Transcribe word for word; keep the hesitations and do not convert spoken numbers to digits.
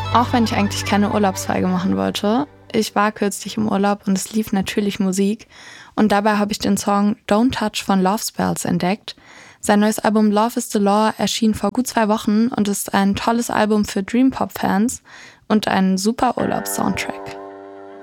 Auch wenn ich eigentlich keine Urlaubsfolge machen wollte, ich war kürzlich im Urlaub und es lief natürlich Musik. Und dabei habe ich den Song Don't Touch von Love Spells entdeckt. Sein neues Album Love is the Law erschien vor gut zwei Wochen und ist ein tolles Album für Dream-Pop-Fans und ein super Urlaubssoundtrack.